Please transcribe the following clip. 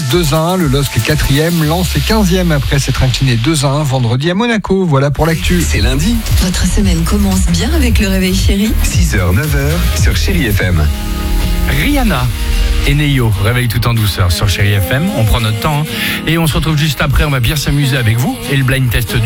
2-1. Le LOSC 4e, Lens est 15e après s'être incliné 2-1 vendredi à Monaco. Voilà pour l'actu. C'est lundi. Votre semaine commence bien avec le réveil chéri. 6h, 9h sur Chérie FM. Rihanna et Neyo, réveille tout en douceur sur Chérie FM. On prend notre temps et on se retrouve juste après. On va bien s'amuser avec vous et le blind test du